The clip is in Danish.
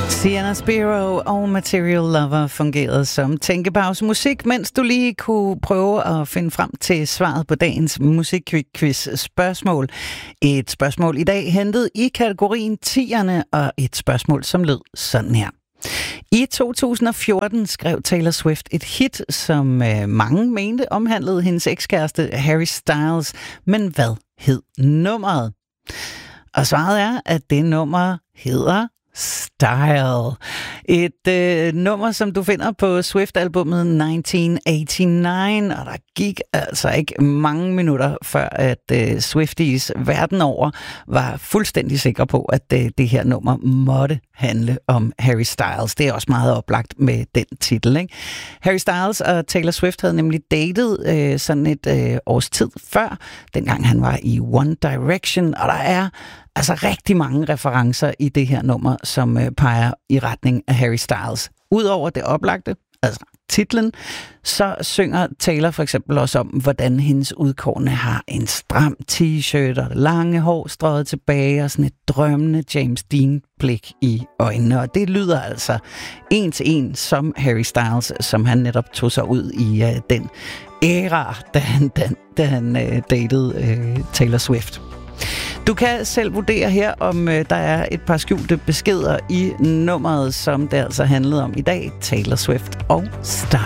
Sienna Spiro og Material Lover fungerede som tænkepausemusik, mens du lige kunne prøve at finde frem til svaret på dagens musikquiz-spørgsmål. Et spørgsmål i dag hentet i kategorien 10'erne, og et spørgsmål, som lød sådan her. I 2014 skrev Taylor Swift et hit, som mange mente omhandlede hendes ekskæreste Harry Styles. Men hvad hed nummeret? Og svaret er, at det nummer hedder Style. Et nummer, som du finder på Swift-albummet 1989, og der gik altså ikke mange minutter før, at Swifties verden over var fuldstændig sikre på, at det her nummer måtte handle om Harry Styles. Det er også meget oplagt med den titel, ikke? Harry Styles og Taylor Swift havde nemlig datet sådan et års tid før, dengang han var i One Direction, og der er altså rigtig mange referencer i det her nummer, som peger i retning af Harry Styles. Udover det oplagte, altså titlen, så synger Taylor for eksempel også om, hvordan hendes udkårne har en stram t-shirt og lange hår strøget tilbage og sådan et drømmende James Dean-blik i øjnene. Og det lyder altså en til en som Harry Styles, som han netop tog sig ud i den æra, da han datede Taylor Swift. Du kan selv vurdere her, om der er et par skjulte beskeder i nummeret, som det altså handlede om i dag. Taylor Swift og Style.